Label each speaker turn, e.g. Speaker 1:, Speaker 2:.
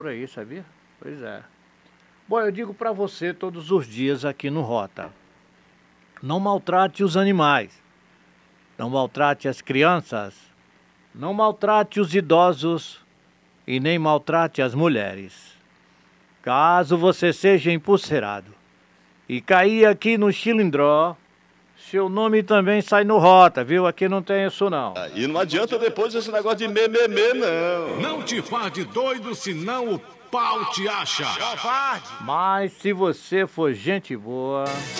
Speaker 1: por aí, sabia? Pois é. Bom, eu digo pra você todos os dias aqui no Rota: não maltrate os animais, não maltrate as crianças, não maltrate os idosos e nem maltrate as mulheres. Caso você seja empulcerado e cair aqui no Chilindró, seu nome também sai no Rota, viu? Aqui não tem isso não.
Speaker 2: E não adianta depois esse negócio de meme, não.
Speaker 3: Não te faz de doido, senão o pau te acha.
Speaker 1: Mas se você for gente boa...